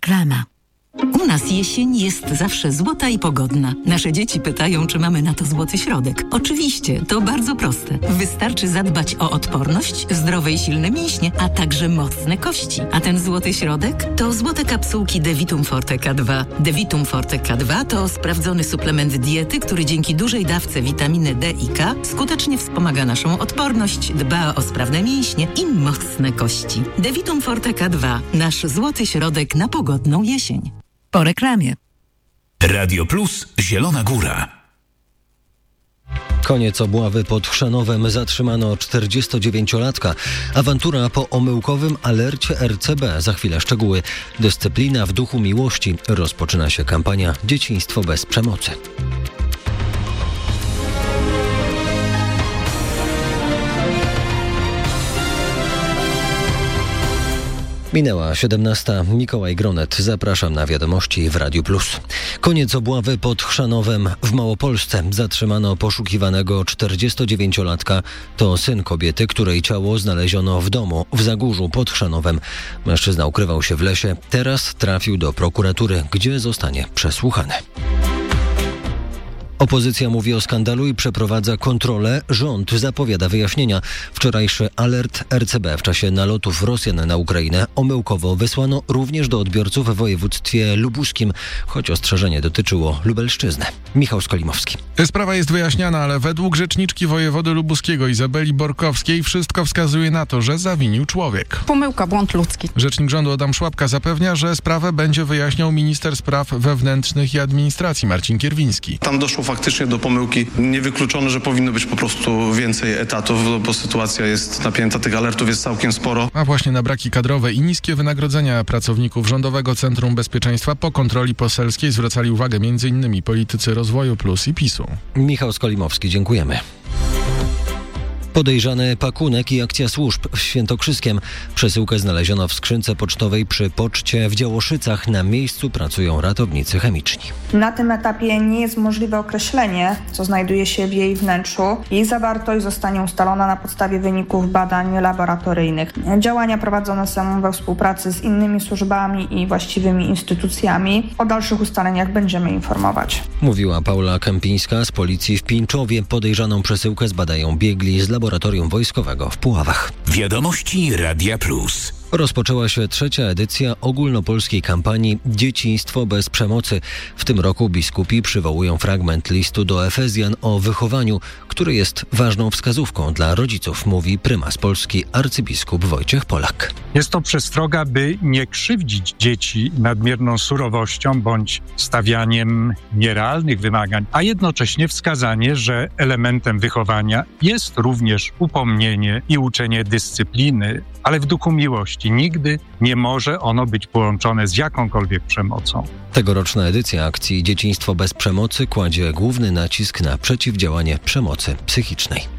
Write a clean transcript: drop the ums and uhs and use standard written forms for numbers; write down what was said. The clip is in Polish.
Reklama. U nas jesień jest zawsze złota i pogodna. Nasze dzieci pytają, czy mamy na to złoty środek. Oczywiście, to bardzo proste. Wystarczy zadbać o odporność, zdrowe i silne mięśnie, a także mocne kości. A ten złoty środek to złote kapsułki Devitum Forte K2. Devitum Forte K2 to sprawdzony suplement diety, który dzięki dużej dawce witaminy D i K skutecznie wspomaga naszą odporność, dba o sprawne mięśnie i mocne kości. Devitum Forte K2. Nasz złoty środek na pogodną jesień. Po reklamie. Radio Plus Zielona Góra. Koniec obławy pod Chrzanowem. Zatrzymano 49-latka. Awantura po omyłkowym alercie RCB. Za chwilę szczegóły. Dyscyplina w duchu miłości. Rozpoczyna się kampania Dzieciństwo bez przemocy. Minęła 17. Mikołaj Gronet. Zapraszam na wiadomości w Radiu Plus. Koniec obławy pod Chrzanowem w Małopolsce. Zatrzymano poszukiwanego 49-latka. To syn kobiety, której ciało znaleziono w domu w Zagórzu pod Chrzanowem. Mężczyzna ukrywał się w lesie. Teraz trafił do prokuratury, gdzie zostanie przesłuchany. Opozycja mówi o skandalu i przeprowadza kontrolę. Rząd zapowiada wyjaśnienia. Wczorajszy alert RCB w czasie nalotów Rosjan na Ukrainę omyłkowo wysłano również do odbiorców w województwie lubuskim, choć ostrzeżenie dotyczyło Lubelszczyzny. Michał Skolimowski. Sprawa jest wyjaśniana, ale według rzeczniczki wojewody lubuskiego Izabeli Borkowskiej wszystko wskazuje na to, że zawinił człowiek. Pomyłka, błąd ludzki. Rzecznik rządu Adam Szłapka zapewnia, że sprawę będzie wyjaśniał minister spraw wewnętrznych i administracji Marcin Kierwiński. Tam doszło faktycznie do pomyłki. Niewykluczone, że powinno być po prostu więcej etatów, bo sytuacja jest napięta, tych alertów jest całkiem sporo. A właśnie na braki kadrowe i niskie wynagrodzenia pracowników Rządowego Centrum Bezpieczeństwa po kontroli poselskiej zwracali uwagę m.in. politycy Rozwoju Plus i PiS-u. Michał Skolimowski, dziękujemy. Podejrzany pakunek i akcja służb w Świętokrzyskiem. Przesyłkę znaleziono w skrzynce pocztowej przy poczcie w Działoszycach. Na miejscu pracują ratownicy chemiczni. Na tym etapie nie jest możliwe określenie, co znajduje się w jej wnętrzu. Jej zawartość zostanie ustalona na podstawie wyników badań laboratoryjnych. Działania prowadzone są we współpracy z innymi służbami i właściwymi instytucjami. O dalszych ustaleniach będziemy informować. Mówiła Paula Kępińska z policji w Pińczowie. Podejrzaną przesyłkę zbadają biegli z laboratorium wojskowego w Puławach. Wiadomości Radia Plus. Rozpoczęła się 3. edycja ogólnopolskiej kampanii Dzieciństwo bez przemocy. W tym roku biskupi przywołują fragment listu do Efezjan o wychowaniu, który jest ważną wskazówką dla rodziców, mówi prymas Polski arcybiskup Wojciech Polak. Jest to przestroga, by nie krzywdzić dzieci nadmierną surowością bądź stawianiem nierealnych wymagań, a jednocześnie wskazanie, że elementem wychowania jest również upomnienie i uczenie dyscypliny, ale w duchu miłości. Nigdy nie może ono być połączone z jakąkolwiek przemocą. Tegoroczna edycja akcji Dzieciństwo bez przemocy kładzie główny nacisk na przeciwdziałanie przemocy psychicznej.